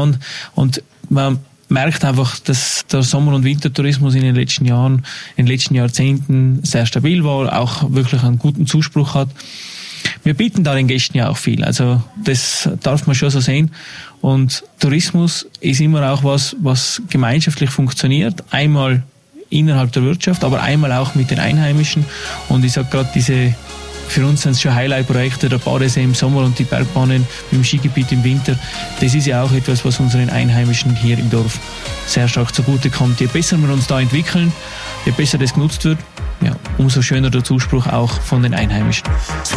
miteinander. Und man merkt einfach, dass der Sommer- und Wintertourismus in den letzten Jahrzehnten sehr stabil war, auch wirklich einen guten Zuspruch hat. Wir bieten da den Gästen ja auch viel, also das darf man schon so sehen. Und Tourismus ist immer auch was gemeinschaftlich funktioniert, einmal innerhalb der Wirtschaft, aber einmal auch mit den Einheimischen. Und ich sage gerade, für uns sind es schon Highlight-Projekte, der Badesee im Sommer und die Bergbahnen mit dem Skigebiet im Winter. Das ist ja auch etwas, was unseren Einheimischen hier im Dorf sehr stark zugute kommt. Je besser wir uns da entwickeln, je besser das genutzt wird, ja, umso schöner der Zuspruch auch von den Einheimischen.